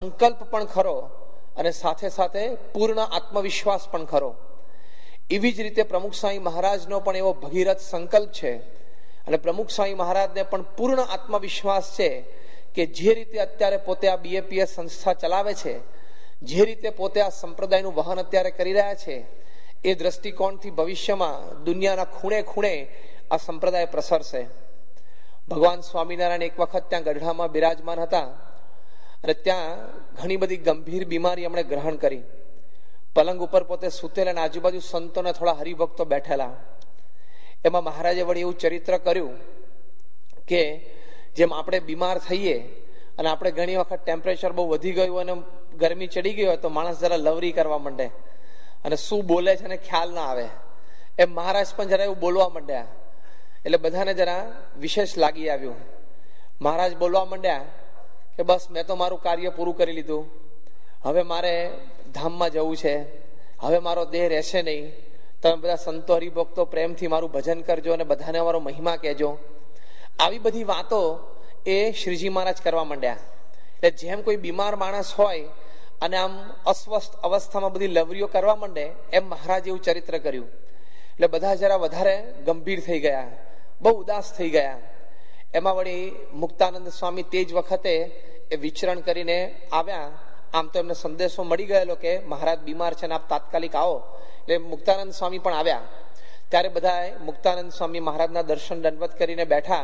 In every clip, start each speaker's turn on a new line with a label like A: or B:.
A: સંકલ્પ પણ ખરો અને સાથે સાથે પૂર્ણ આત્મવિશ્વાસ પણ ખરો. એવી જ રીતે પ્રમુખ સ્વામી મહારાજનો પણ એવો ભગીરથ સંકલ્પ છે અને પ્રમુખ સ્વામી મહારાજને પણ પૂર્ણ આત્મવિશ્વાસ છે કે જે રીતે અત્યારે પોતે આ બીએપીએસ સંસ્થા ચલાવે છે, જે રીતે પોતે આ સંપ્રદાયનું વહન અત્યારે કરી રહ્યા છે, એ દ્રષ્ટિકોણથી ભવિષ્યમાં દુનિયાના ખૂણે ખૂણે આ સંપ્રદાય પ્રસરશે. ભગવાન સ્વામિનારાયણ એક વખત ત્યાં ગઢડામાં બિરાજમાન હતા અને ત્યાં ઘણી બધી ગંભીર બીમારી એમણે ગ્રહણ કરી. પલંગ ઉપર પોતે સૂતેલા અને આજુબાજુ સંતોને થોડા હરિભક્તો બેઠેલા. એમાં મહારાજે વળી એવું ચરિત્ર કર્યું કે જેમ આપણે બીમાર થઈએ અને આપણે ઘણી વખત ટેમ્પરેચર બહુ વધી ગયું અને ગરમી ચડી ગઈ હોય તો માણસ જરા લવરી કરવા માંડે અને શું બોલે છે એને ખ્યાલ ના આવે. એમ મહારાજ પણ જરા એવું બોલવા માંડ્યા એટલે બધાને જરા વિશેષ લાગી આવ્યું. મહારાજ બોલવા માંડ્યા કે બસ મેં તો મારું કાર્ય પૂરું કરી લીધું, હવે મારે ધામમાં જવું છે, હવે મારો દેહ રહેશે નહીં. તમે બધા સંતો હરિભક્તો પ્રેમથી મારું ભજન કરજો અને બધાને મારો મહિમા કહેજો. આવી બધી વાતો એ શ્રીજી મહારાજ કરવા માંડ્યા. એટલે જેમ કોઈ બીમાર માણસ હોય અને આમ અસ્વસ્થ અવસ્થામાં બધી લવરીઓ કરવા માંડે એમ મહારાજ એવું ચરિત્ર કર્યું. એટલે બધા જરા વધારે ગંભીર થઈ ગયા, બહુ ઉદાસ થઈ ગયા. એમાં વળી મુક્તાનંદ સ્વામી તે જ વખતે એ વિચરણ કરીને આવ્યા. આમ તો એમને સંદેશો મળી ગયેલો કે મહારાજ બીમાર છે ને આપ તાત્કાલિક આવો. એટલે મુક્તાનંદ સ્વામી પણ આવ્યા. ત્યારે બધા મુક્તાનંદ સ્વામી મહારાજના દર્શન દંડવત કરીને બેઠા.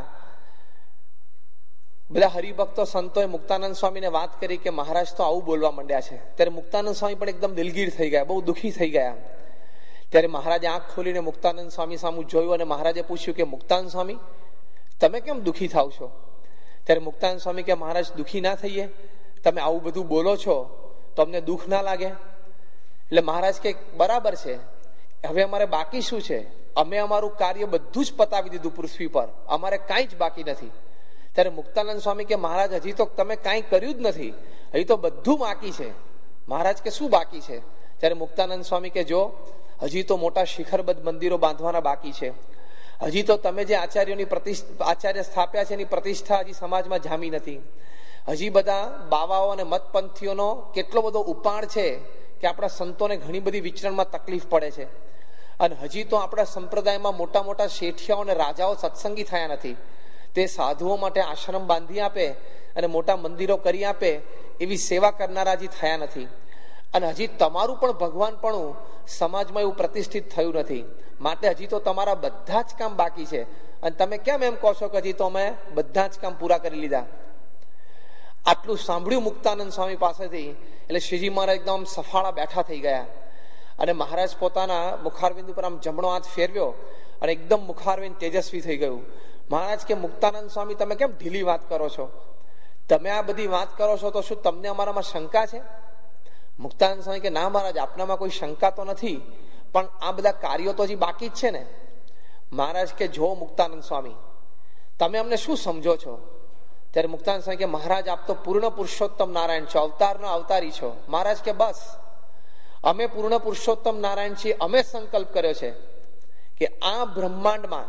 A: બધા હરિભક્તો સંતોએ મુક્તાનંદ સ્વામીને વાત કરી કે મહારાજ તો આવું બોલવા માંડ્યા છે. ત્યારે મુક્તાનંદ સ્વામી પણ એકદમ દિલગીર થઈ ગયા, બહુ દુઃખી થઈ ગયા. ત્યારે મહારાજે આંખ ખોલીને મુક્તાનંદ સ્વામી સામું જોયું અને મહારાજે પૂછ્યું કે મુક્તાનંદ સ્વામી તમે કેમ દુઃખી થાવ છો? ત્યારે મુક્તાનંદ સ્વામી કે મહારાજ દુઃખી ના થઈએ, તમે આવું બધું બોલો છો તો અમને દુઃખ ના લાગે? એટલે મહારાજ કે બરાબર છે, હવે અમારે બાકી શું છે? અમે અમારું કાર્ય બધું જ પતાવી દીધું પૃથ્વી પર, અમારે કાંઈ જ બાકી નથી. ત્યારે મુક્તાનંદ સ્વામી કે મહારાજ હજી તો તમે કાંઈ કર્યું જ નથી, હજી તો બધું બાકી છે. મહારાજ કે શું બાકી છે? ત્યારે મુક્તાનંદ સ્વામી કે જો હજી તો મોટા શિખરબદ્ધ મંદિરો બાંધવાના બાકી છે, હજી તો તમે જે આચાર્ય સ્થાપ્યા છે એની પ્રતિષ્ઠા હજી સમાજમાં જામી નથી, હજી બધા બાવાઓ અને મતપંથીઓનો કેટલો બધો ઉપાડ છે કે આપણા સંતોને ઘણી બધી વિચરણમાં તકલીફ પડે છે, અને હજી તો આપણા સંપ્રદાયમાં મોટા મોટા શેઠિયાઓ અને રાજાઓ સત્સંગી થયા નથી. તે સાધુઓ માટે આશ્રમ બાંધી આપે અને મોટા મંદિરો કરી આપે એવી સેવા કરનારા હજી થયા નથી. અને હજી તમારું પણ ભગવાનપણું સમાજમાં એવું પ્રતિષ્ઠિત થયું નથી. માટે હજી તો તમારા બધા જ કામ બાકી છે. અને તમે કેમ એમ કહો છો કે હજી તો અમે બધા જ કામ પૂરા કરી લીધા? આટલું સાંભળ્યું મુક્તાનંદ સ્વામી પાસેથી એટલે શ્રીજી મહારાજ એકદમ સફાળા બેઠા થઈ ગયા. અને મહારાજ પોતાના મુખારવિંદ ઉપર આમ જમણો હાથ ફેરવ્યો અને એકદમ મુખારવિંદ તેજસ્વી થઈ ગયું. મહારાજ કે મુક્તાનંદ સ્વામી તમે કેમ ઢીલી વાત કરો છો? તમે આ બધી વાત કરો છો તો શું તમને અમારામાં શંકા છે? મુક્તાનંદ સ્વામી કે ના મહારાજ, આપનામાં કોઈ શંકા તો નથી, પણ આ બધા કાર્યો તો હજી બાકી જ છે ને. મહારાજ કે જો મુક્તાનંદ સ્વામી તમે અમને શું સમજો છો? ત્યારે મુક્તાનંદ સ્વામી કે મહારાજ આપ તો પૂર્ણ પુરુષોત્તમ નારાયણ છો, અવતારના અવતારી છો. મહારાજ કે બસ અમે પૂર્ણ પુરુષોત્તમ નારાયણ છીએ. અમે સંકલ્પ કર્યો છે કે આ બ્રહ્માંડમાં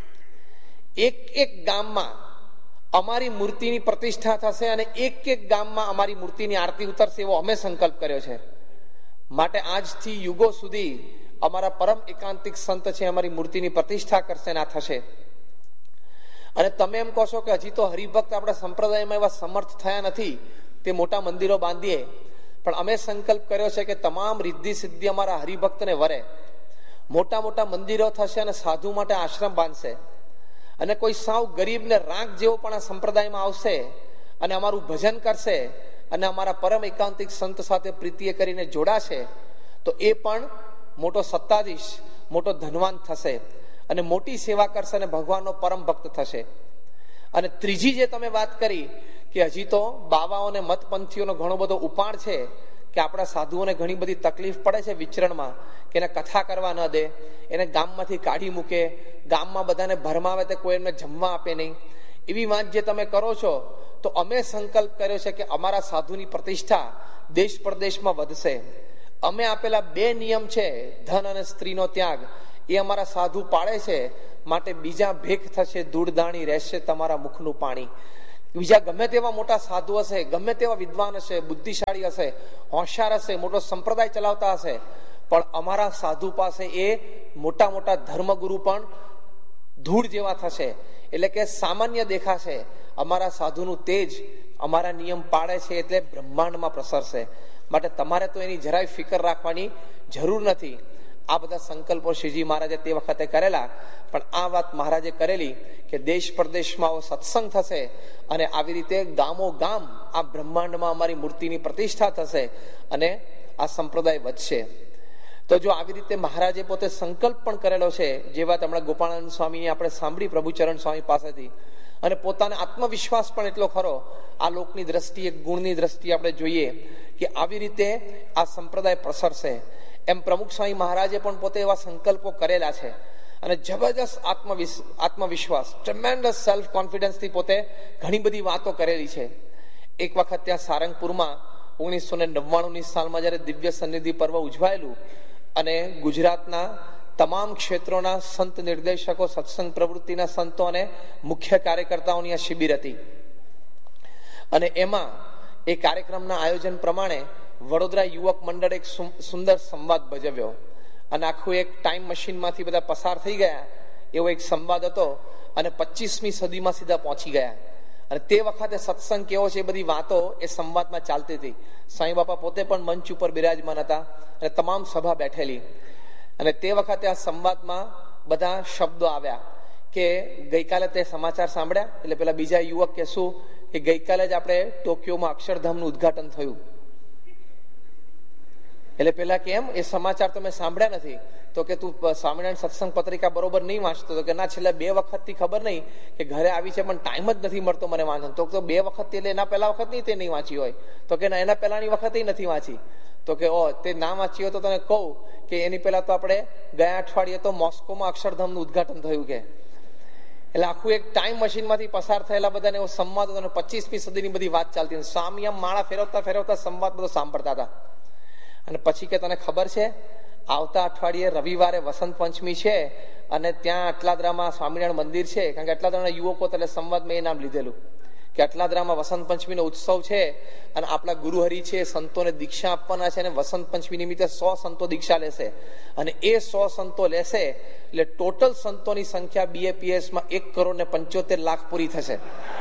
A: એક એક ગામમાં અમારી મૂર્તિની પ્રતિષ્ઠા થશે અને એક એક ગામમાં અમારી મૂર્તિની આરતી ઉતરશે, એવો અમે સંકલ્પ કર્યો છે. માટે આજથી યુગો સુધી અમારા પરમ એકાંતિક સંત છે અમારી મૂર્તિની પ્રતિષ્ઠા કરશે ને આ થશે. અને તમે એમ કહો છો કે હજી તો હરિભક્ત આપણા સંપ્રદાયમાં એવા સમર્થ થયા નથી તે મોટા મંદિરો બાંધીએ, પણ અમે સંકલ્પ કર્યો છે કે તમામ રિદ્ધિ સિદ્ધિ અમારા હરિભક્તને વરે. મોટા મોટા મંદિરો થશે અને સાધુ માટે આશ્રમ બાંધશે, અને કોઈ સાવ ગરીબને રાંક જેવો પણ આ સંપ્રદાયમાં આવશે અને અમારું ભજન કરશે અને અમારા પરમ એકાંતિક સંત સાથે પ્રીતિએ કરીને જોડાશે તો એ પણ મોટો સત્તાધીશ, મોટો ધનવાન થશે અને મોટી સેવા કરશે અને ભગવાનનો પરમ ભક્ત થશે. અને ત્રીજી જે તમે વાત કરી કે હજી તો બાવાઓને મતપંથીઓનો ઘણો બધો ઉપાડ છે કે આપણા સાધુઓને ઘણી બધી તકલીફ પડે છે વિચરણમાં, કે એને કથા કરવા ન દે, એને ગામમાંથી કાઢી મૂકે, ગામમાં બધાને ભરમાવે તે કોઈ એમને જમવા આપે નહીં. એવી વાત જે તમે કરો છો તો અમે સંકલ્પ કર્યો છે કે અમારા સાધુની પ્રતિષ્ઠા દેશ પ્રદેશમાં વધશે. અમે આપેલા 2 નિયમ છે, ધન અને સ્ત્રીનો ત્યાગ, એ અમારા સાધુ પાળે છે. માટે બીજા ભેખ થશે, ધૂળદાણી રહેશે તમારા મુખનું પાણી. બીજા ગમે તેવા મોટા સાધુ હશે, ગમે તેવા વિદ્વાન હશે, બુદ્ધિશાળી હશે, હોશિયાર હશે, મોટો સંપ્રદાય ચલાવતા હશે, પણ અમારા સાધુ પાસે એ મોટા મોટા ધર્મગુરુ પણ ધૂળ જેવા થશે, એટલે કે સામાન્ય દેખાશે. અમારા સાધુનું તેજ અમારા નિયમ પાળે છે એટલે બ્રહ્માંડમાં પ્રસરશે. માટે તમારે તો એની જરાય ફિકર રાખવાની જરૂર નથી. આ બધા સંકલ્પો શ્રીજી મહારાજે તે વખતે કરેલા, પણ આ વાત મહારાજે કરેલી કે દેશ પ્રદેશમાં સત્સંગ થશે અને આવી રીતે ગામો ગામ આ બ્રહ્માંડમાં અમારી મૂર્તિની પ્રતિષ્ઠા થશે અને આ સંપ્રદાય વધશે. તો જો આવી રીતે મહારાજે પોતે સંકલ્પ પણ કરેલો છે, જે વાત હમણાં ગોપાળાનંદ સ્વામીની આપણે સાંભળી પ્રભુચરણ સ્વામી પાસેથી, અને પોતાનો આત્મવિશ્વાસ પણ એટલો ખરો, આ લોકની દ્રષ્ટિએ, ગુણની દ્રષ્ટિએ આપણે જોઈએ કે આવી રીતે આ સંપ્રદાય પ્રસરશે. એમ પ્રમુખ સ્વામી મહારાજે પણ પોતે એવા સંકલ્પો કરેલા છે અને જબરજસ્ત આત્મવિશ્વાસ, ટ્રેમેન્ડસ સેલ્ફ કોન્ફિડન્સથી પોતે ઘણી બધી વાતો કરેલી છે. એક વખત ત્યાં સારંગપુરમાં 1999ની સાલમાં જ્યારે દિવ્ય સન્નિધિ પર્વ ઉજવાયેલું અને ગુજરાતના તમામ ક્ષેત્રોના સંત નિર્દેશકો, સત્સંગ પ્રવૃત્તિના સંતો અને મુખ્ય કાર્યકર્તાઓની આ શિબિર હતી. અને એમાં એ કાર્યક્રમના આયોજન પ્રમાણે વડોદરા યુવક મંડળ એક સુંદર સંવાદ ભજવ્યો અને આખું એક ટાઈમ મશીનમાંથી બધા પસાર થઈ ગયા એવો એક સંવાદ હતો અને 25મી સદીમાં સીધા પહોંચી ગયા. અને તે વખતે સત્સંગ કેવો છે એ બધી વાતો એ સંવાદમાં ચાલતી હતી. સાંઈ બાપા પોતે પણ મંચ ઉપર બિરાજમાન હતા અને તમામ સભા બેઠેલી. અને તે વખતે આ સંવાદમાં બધા શબ્દો આવ્યા કે ગઈકાલે તે સમાચાર સાંભળ્યા, એટલે પેલા બીજા યુવક કે શું કે ગઈકાલે જ આપણે ટોક્યોમાં અક્ષરધામનું ઉદ્ઘાટન થયું. એટલે પેલા કેમ એ સમાચાર તો મેં સાંભળ્યા નથી. તો કે તું સ્વામિનારાયણ સત્સંગ પત્રિકા બરોબર નહીં વાંચતો? તો કે ના, છેલ્લા 2 વખતથી ખબર નહીં કે ઘરે આવી છે પણ ટાઈમ જ નથી મળતો મને વાંચવાનો. તો 2 વખત એટલે એના પહેલા વખત નહીં તે નહીં વાંચી હોય? તો કે ના, એના પહેલાની વખતે નથી વાંચી. તો કે તે ના વાંચી હોય તો તને કહું કે એની પહેલા તો આપણે ગયા અઠવાડિયે તો મોસ્કોમાં અક્ષરધામનું ઉદ્ઘાટન થયું કે. એટલે આખું એક ટાઈમ મશીનમાંથી પસાર થયેલા બધાને એવો સંવાદ હતો અને 25મી સદીની બધી વાત ચાલતી. સ્વામી આમ માળા ફેરવતા ફેરવતા સંવાદ બધો સાંભળતા હતા. અને પછી કે તને ખબર છે, આવતા અઠવાડિયે રવિવારે વસંત પંચમી છે અને ત્યાં અટલાદરામાં સ્વામિનારાયણ મંદિર છે. કારણ કે અટલાદરાના યુવકો એટલે સંવાદમાં એ નામ લીધેલું કે અટલાદરામાં વસંત પંચમીનો ઉત્સવ છે અને આપણા ગુરુહરિ છે સંતોને દીક્ષા આપવાના છે અને વસંત પંચમી નિમિત્તે 100 સંતો દીક્ષા લેશે અને એ 100 સંતો લેશે એટલે ટોટલ સંતોની સંખ્યા BAPSમાં 1,75,00,000 પૂરી થશે.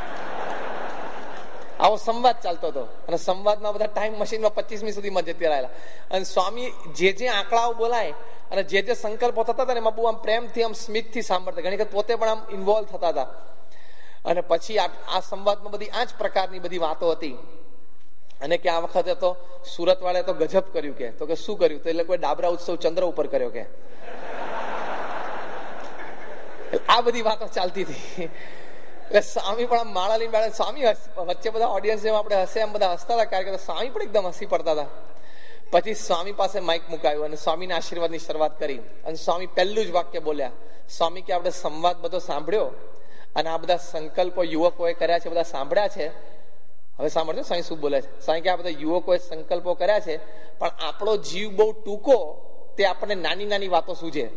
A: આવો સંવાદ ચાલતો હતો અને સંવાદમાં બધા ટાઈમ મશીનમાં 25મી સુધીમાં જતી રહેલા. અને સ્વામી જે આંકડાઓ બોલાય અને જે સંકલ્પો થતા હતા એમાં બહુ આમ પ્રેમથી, આમ સ્મિતથી સાંભળતા. ઘણી વખત પોતે પણ આમ ઇન્વોલ્વ થતા હતા. અને પછી આ સંવાદમાં બધી આ જ પ્રકારની બધી વાતો હતી. અને કે આ વખતે તો સુરત વાળે તો ગજબ કર્યું કે. તો કે શું કર્યું? તો એટલે કોઈ ડાબરા ઉત્સવ ચંદ્ર ઉપર કર્યો કે. આ બધી વાતો ચાલતી હતી. એટલે સ્વામી પણ આમ માળા લઈને બેઠા. સ્વામી વચ્ચે બધા ઓડિયન્સ જેમ આપણે હસે એમ બધા હસતા હતા કાર્યકર્તા. સ્વામી પણ એકદમ હસી પડતા હતા. પછી સ્વામી પાસે માઇક મુકાયું અને સ્વામીના આશીર્વાદની શરૂઆત કરી. અને સ્વામી પહેલું જ વાક્ય બોલ્યા. સ્વામી કે આપણે સંવાદ બધો સાંભળ્યો અને આ બધા સંકલ્પો યુવકોએ કર્યા છે, બધા સાંભળ્યા છે. હવે સાંભળજો સ્વામી શું બોલે છે. સ્વામી કે આ બધા યુવકોએ સંકલ્પો કર્યા છે પણ આપણો જીવ બહુ ટૂંકો, તે આપણને નાની નાની વાતો સૂજે.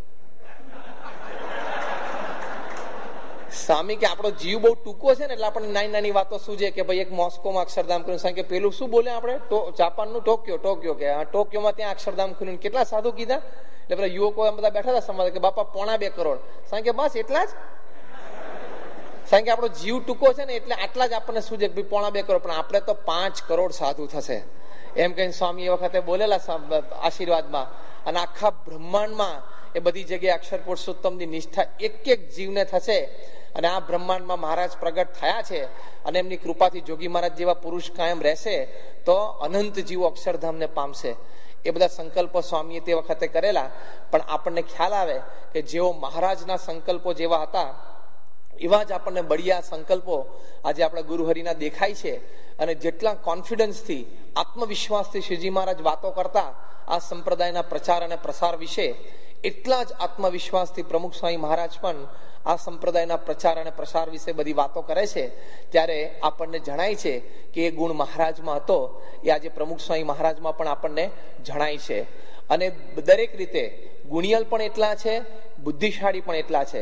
A: સ્વામી કે આપણો જીવ બહુ ટૂંકો છે ને એટલે આપણને નાની નાની વાતો સૂજે કે ભાઈ એક મોસ્કોમાં અક્ષરધામ કર્યું. સ્વામી કે પેલું શું બોલે આપણે? જાપાનનું ટોક્યો કે ટોક્યોમાં ત્યાં અક્ષરધામ ખુલ્યું. કેટલા સાધુ કીધા? એટલે પેલા યુવકો બધા બેઠા હતા સંવાદ કે બાપા 2.5 કરોડ. સ્વામી કે બસ એટલા જ? કારણ કે આપણો જીવ ટૂંકો છે ને એટલે આટલા જ આપણને શું છે કે 2.5 કરોડ, પણ આપણે તો 5 કરોડ સાધુ થશે એમ કહીને સ્વામી એ વખતે બોલેલા આશીર્વાદમાં. અને આખા બ્રહ્માંડમાં એ બધી જગ્યાએ અક્ષર પુરુષોત્તમની નિષ્ઠા એક જીવને થશે. અને આ બ્રહ્માંડમાં મહારાજ પ્રગટ થયા છે અને એમની કૃપાથી જોગી મહારાજ જેવા પુરુષ કાયમ રહેશે તો અનંત જીવો અક્ષરધામને પામશે. એ બધા સંકલ્પો સ્વામીએ તે વખતે કરેલા. પણ આપણને ખ્યાલ આવે કે જેઓ મહારાજના સંકલ્પો જેવા હતા એવા જ આપણને બળિયા સંકલ્પો આજે આપણા ગુરુહરિના દેખાય છે. અને જેટલા કોન્ફિડન્સથી, આત્મવિશ્વાસથી શ્રીજી મહારાજ વાતો કરતા આ સંપ્રદાયના પ્રચાર અને પ્રસાર વિશે, એટલા જ આત્મવિશ્વાસથી પ્રમુખ સ્વામી મહારાજ પણ આ સંપ્રદાયના પ્રચાર અને પ્રસાર વિશે બધી વાતો કરે છે. ત્યારે આપણને જણાય છે કે એ ગુણ મહારાજમાં હતો એ આજે પ્રમુખ સ્વામી મહારાજમાં પણ આપણને જણાય છે. અને દરેક રીતે ગુણિયલ પણ એટલા છે, બુદ્ધિશાળી પણ એટલા છે.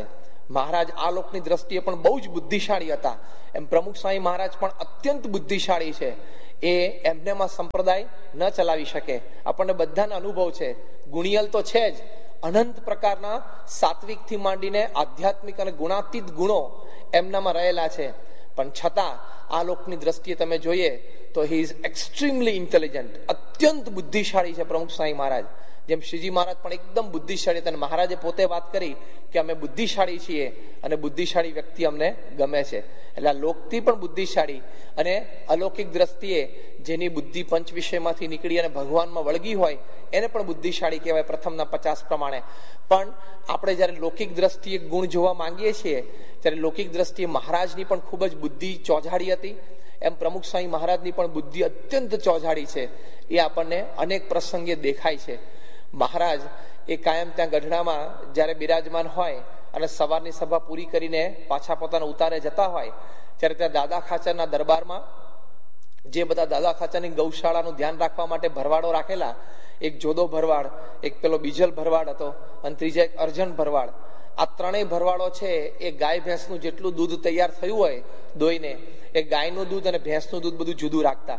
A: મહારાજ આ લોકની દ્રષ્ટિએ પણ બહુ જ બુદ્ધિશાળી હતા, એમ પ્રમુખ સ્વામી મહારાજ પણ અત્યંત બુદ્ધિશાળી છે. એ એમનેમાં સંપ્રદાય ન ચલાવી શકે. આપણને બધાના અનુભવ છે. ગુણિયલ તો છે જ, અનંત પ્રકારના સાત્વિકથી માંડીને આધ્યાત્મિક અને ગુણાતીત ગુણો એમનામાં રહેલા છે. પણ છતાં આ લોકની દ્રષ્ટિએ તમે જોઈએ તો હી ઇઝ એક્સ્ટ્રીમલી ઇન્ટેલિજન્ટ, અત્યંત બુદ્ધિશાળી છે પ્રમુખ સ્વામી મહારાજ. જેમ શ્રીજી મહારાજ પણ એકદમ બુદ્ધિશાળી હતા. મહારાજે પોતે વાત કરી કે અમે બુદ્ધિશાળી છીએ અને બુદ્ધિશાળી વ્યક્તિ અમને ગમે છે. એટલે આ લોકથી પણ બુદ્ધિશાળી અને અલૌકિક દ્રષ્ટિએ જેની બુદ્ધિ પંચ વિષયમાંથી નીકળી અને ભગવાનમાં વળગી હોય એને પણ બુદ્ધિશાળી કહેવાય પ્રથમના 50 પ્રમાણે. પણ આપણે જ્યારે લૌકિક દ્રષ્ટિએ ગુણ જોવા માંગીએ છીએ ત્યારે લૌકિક દ્રષ્ટિએ મહારાજની પણ ખૂબ જ બુદ્ધિ ચોજાડી હતી. એમ પ્રમુખ સ્વામી મહારાજની પણ બુદ્ધિ અત્યંત ચોજાડી છે. એ આપણને અનેક પ્રસંગે દેખાય છે. મહારાજ એ કાયમ ત્યાં ગઢડામાં જ્યારે બિરાજમાન હોય અને સવારની સભા પૂરી કરીને પાછા પોતાના ઉતારે જતા હોય ત્યારે ત્યાં દાદા ખાચરના દરબારમાં જે બધા દાદા ખાચરની ગૌશાળાનું ધ્યાન રાખવા માટે ભરવાડો રાખેલા, એક જોદો ભરવાડ, એક પેલો બીજલ ભરવાડ હતો અને ત્રીજા એક અર્જણ ભરવાડ. આ ત્રણેય ભરવાડો છે એ ગાય ભેંસનું જેટલું દૂધ તૈયાર થયું હોય દોઈને, એ ગાયનું દૂધ અને ભેંસનું દૂધ બધું જુદું રાખતા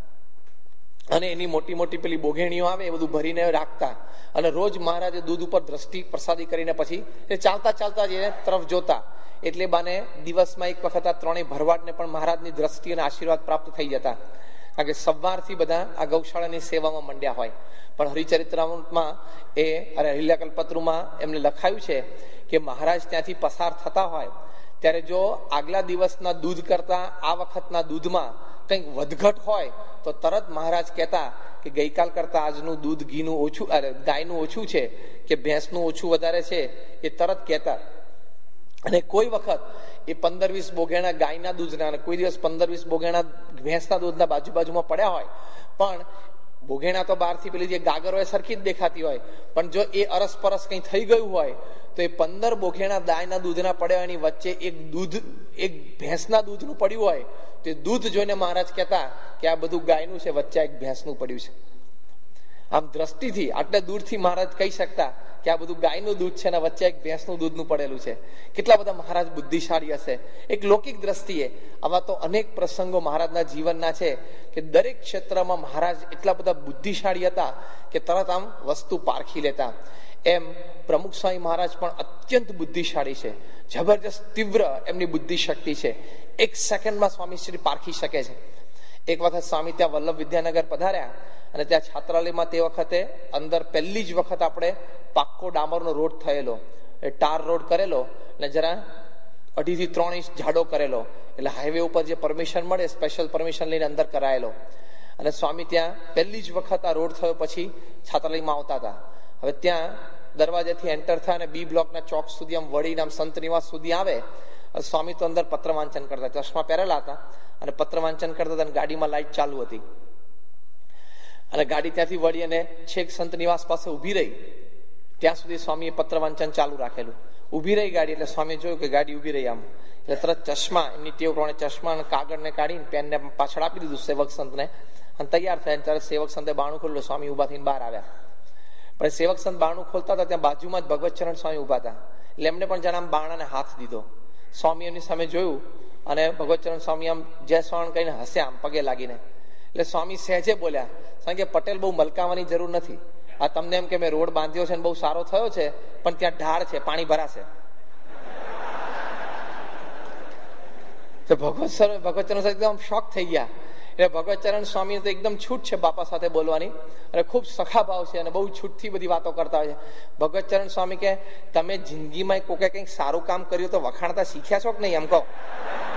A: અને એની મોટી મોટી પેલી બોઘેણીઓ આવે એ બધું ભરીને રાખતા. અને રોજ મહારાજે દૂધ ઉપર દ્રષ્ટિ પ્રસાદી કરીને પછી એ ચાલતા ચાલતા જ એને તરફ જોતા. એટલે બાને દિવસમાં એક વખત આ ત્રણેય ભરવાડને પણ મહારાજની દ્રષ્ટિ અને આશીર્વાદ પ્રાપ્ત થઈ જતા. કારણ કે સવારથી બધા આ ગૌશાળાની સેવામાં મંડ્યા હોય. પણ હરિચરિત્રામૃતમાં હરિલાકલ્પતરુમાં એમને લખાયું છે કે મહારાજ ત્યાંથી પસાર થતા હોય ત્યારે જો આગલા દિવસના દૂધ કરતા આ વખતના દૂધમાં કંઈક વધઘટ હોય તો તરત મહારાજ કહેતા કે ગઈકાલ કરતા આજનું દૂધ ઘીનું ઓછું, ગાયનું ઓછું છે કે ભેંસનું ઓછું વધારે છે, એ તરત કહેતા. અને કોઈ વખત એ 15-20 બોઘેણા ગાયના દૂધના અને કોઈ દિવસ 15-20 બોઘેણા ભેંસના દૂધના બાજુમાં પડ્યા હોય, પણ બોઘેણા તો બહારથી પેલી જે ગાગર હોય સરખી જ દેખાતી હોય, પણ જો એ અરસપરસ કંઈ થઈ ગયું હોય તો એ 15 બોઘેણા ગાયના દૂધના પડ્યા એની વચ્ચે એક ભેંસના દૂધનું પડ્યું હોય તો દૂધ જોઈને મહારાજ કહેતા કે આ બધું ગાયનું છે, વચ્ચે એક ભેંસનું પડ્યું છે. આમ દ્રષ્ટિથી આટલે દૂરથી મહારાજ કહી શકતા કે આ બધું ગાયનું દૂધ છે અને વચ્ચે એક ભેંસનું દૂધનું પડેલું છે. કેટલા બધા મહારાજ બુદ્ધિશાળી હશે. એક લૌકિક દ્રષ્ટિએ આવા તો અનેક પ્રસંગો મહારાજના જીવનના છે કે દરેક ક્ષેત્રમાં મહારાજ એટલા બધા બુદ્ધિશાળી હતા કે તરત આમ વસ્તુ પારખી લેતા. એમ પ્રમુખ સ્વામી મહારાજ પણ અત્યંત બુદ્ધિશાળી છે. જબરજસ્ત તીવ્ર એમની બુદ્ધિ શક્તિ છે. 1 સેકન્ડમાં સ્વામીશ્રી પારખી શકે છે. એક વખત સ્વામી ત્યાં વલ્લભ વિદ્યાનગર પધાર્યા અને ત્યાં છાત્રાલયમાં તે વખતે અંદર પહેલી જ વખત આપણે પાક્કો ડામરનો રોડ થયેલો, ટાર રોડ કરેલો અને જરા 2.5 થી 3 ઇંચ જાડો કરેલો. એટલે હાઈવે ઉપર જે પરમિશન મળે સ્પેશિયલ પરમિશન લઈને અંદર કરાયેલો. અને સ્વામી ત્યાં પહેલી જ વખત આ રોડ થયો પછી છાત્રાલયમાં આવતા હતા. હવે ત્યાં દરવાજાથી એન્ટર થાય અને બી બ્લોકના ચોક સુધી આમ વળીને આમ સંત નિવાસ સુધી આવે. સ્વામી તો અંદર પત્ર વાંચન કરતા, ચશ્મા પહેરેલા હતા અને પત્ર વાંચન કરતા હતા અને ગાડીમાં લાઈટ ચાલુ હતી. અને ગાડી ત્યાંથી વળી અને છેક સંત નિવાસ પાસે ઉભી રહી ત્યાં સુધી સ્વામીએ પત્ર વાંચન ચાલુ રાખેલું. ઉભી રહી ગાડી એટલે સ્વામી જોયું કે ગાડી ઉભી રહી આમ એટલે તરત ચશ્મા, એમની ટેવ પ્રમાણે ચશ્મા અને કાગળને કાઢીને પેનને પાછળ આપી દીધું સેવક સંતને અને તૈયાર થયા. તરત સેવક સંતે બારણું ખોલ્યું. સ્વામી ઉભા થઈને બહાર આવ્યા. પણ સેવક સંત બારણું ખોલતા હતા ત્યાં બાજુમાં જ ભગવતચરણ સ્વામી ઉભા હતા. એટલે એમને પણ જાણે આમ બારણાને હાથ દીધો. સ્વામી એમની સામે જોયું અને ભગવતચરણ સ્વામી આમ જય સ્વામી કહીને હસ્યા આમ પગે લાગીને. એટલે સ્વામી સહેજે બોલ્યા, કારણ કે પટેલ બહુ મલકાવાની જરૂર નથી. આ તમને એમ કે મેં રોડ બાંધ્યો છે અને બહુ સારો થયો છે, પણ ત્યાં ઢાળ છે, પાણી ભરાશે. તો ભગવતચરણ એકદમ શોક થઈ ગયા. એટલે ભગવતચરણ સ્વામી તો એકદમ છૂટ છે બાપા સાથે બોલવાની અને ખૂબ સખા ભાવ છે અને બહુ છૂટથી બધી વાતો કરતા હોય છે. ભગવતચરણ સ્વામી કે તમે જિંદગીમાં કોકે કંઈક સારું કામ કર્યું તો વખાણતા શીખ્યા છો કે નહીં એમ કહો.